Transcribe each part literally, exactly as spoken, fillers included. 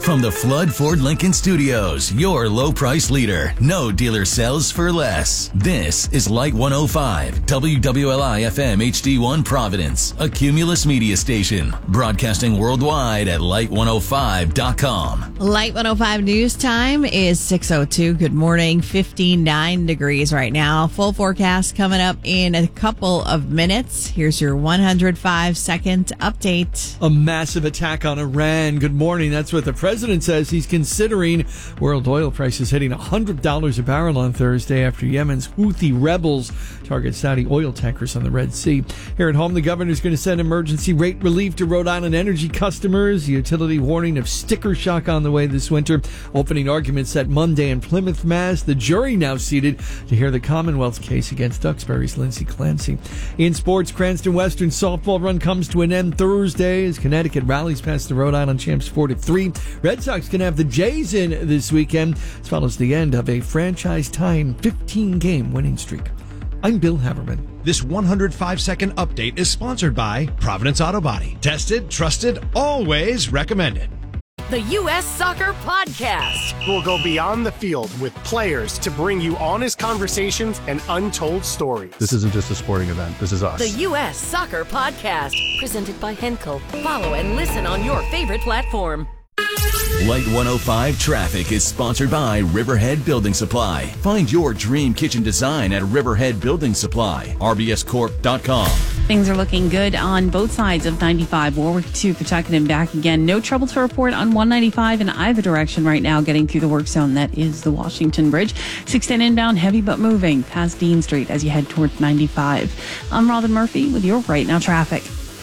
From the Flood Ford Lincoln Studios, your low price leader. No dealer sells for less. This is Light one oh five, W W L I F M H D one Providence, a Cumulus media station. Broadcasting worldwide at light one oh five dot com. Light one oh five news time is six oh two. Good morning. fifty-nine degrees right now. Full forecast coming up in a couple of minutes. Here's your one hundred five second update. A massive attack on Iran. Good morning. That's what the president says he's considering. World oil prices hitting one hundred dollars a barrel on Thursday after Yemen's Houthi rebels target Saudi oil tankers on the Red Sea. Here at home, the governor's going to send emergency rate relief to Rhode Island energy customers. The utility warning of sticker shock on the way this winter. Opening arguments set Monday in Plymouth, Mass. The jury now seated to hear the Commonwealth's case against Duxbury's Lindsay Clancy. In sports, Cranston Western softball run comes to an end Thursday as Connecticut rallies past the Rhode Island champs four to three. Red Sox can have the Jays in this weekend, as follows the end of a franchise-tying fifteen game winning streak. I'm Bill Haverman. This one hundred five second update is sponsored by Providence Auto Body. Tested, trusted, always recommended. The U S Soccer Podcast. We'll go beyond the field with players to bring you honest conversations and untold stories. This isn't just a sporting event. This is us. The U S Soccer Podcast. Presented by Henkel. Follow and listen on your favorite platform. Light one oh five Traffic is sponsored by Riverhead Building Supply. Find your dream kitchen design at Riverhead Building Supply. R B S corp dot com. Things are looking good on both sides of ninety-five, Warwick to Pawtucket and back again. No trouble to report on one ninety-five in either direction right now, getting through the work zone. That is the Washington Bridge. six ten inbound, heavy but moving past Dean Street as you head towards ninety-five. I'm Robin Murphy with your Right Now Traffic.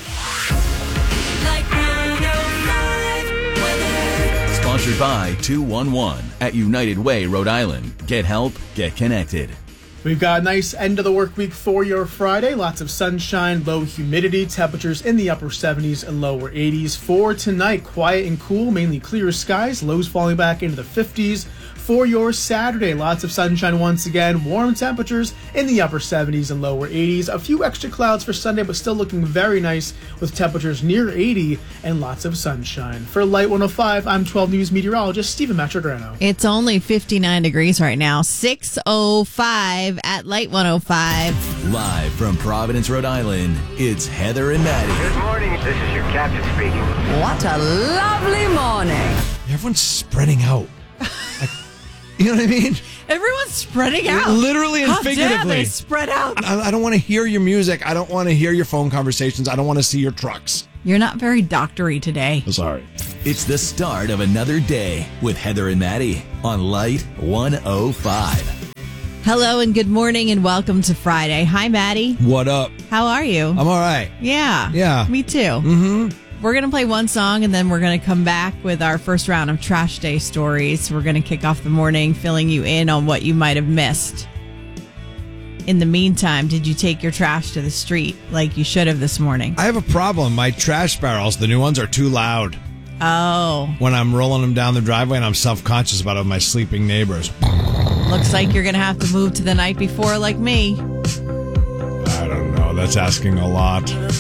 Sponsored by two one one at United Way, Rhode Island. Get help, get connected. We've got a nice end of the work week for your Friday. Lots of sunshine, low humidity, temperatures in the upper seventies and lower eighties. For tonight, quiet and cool, mainly clear skies, lows falling back into the fifties. For your Saturday, lots of sunshine once again, warm temperatures in the upper seventies and lower eighties. A few extra clouds for Sunday, but still looking very nice with temperatures near eighty and lots of sunshine. For Light one oh five, I'm twelve News meteorologist Stephen Matrograno. It's only fifty-nine degrees right now. six oh five at Light one oh five. Live from Providence, Rhode Island, it's Heather and Maddie. Good morning. This is your captain speaking. What a lovely morning. Everyone's spreading out. You know what I mean? Everyone's spreading out. Literally and How figuratively. dare they spread out? I, I don't want to hear your music. I don't want to hear your phone conversations. I don't want to see your trucks. You're not very doctory today. Sorry. It's the start of another day with Heather and Maddie on Light one oh five. Hello and good morning and welcome to Friday. Hi, Maddie. What up? How are you? I'm all right. Yeah. Yeah. Me too. Mm-hmm. We're going to play one song and then we're going to come back with our first round of Trash Day stories. We're going to kick off the morning filling you in on what you might have missed. In the meantime, did you take your trash to the street like you should have this morning? I have a problem. My trash barrels, the new ones, are too loud. Oh. When I'm rolling them down the driveway and I'm self-conscious about it with my sleeping neighbors. Looks like you're going to have to move to the night before like me. I don't know. That's asking a lot.